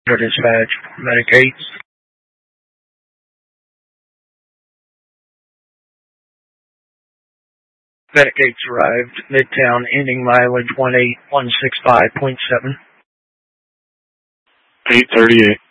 Dispatch, Medicates. Medicates arrived, Midtown, ending mileage 18165.7. 838.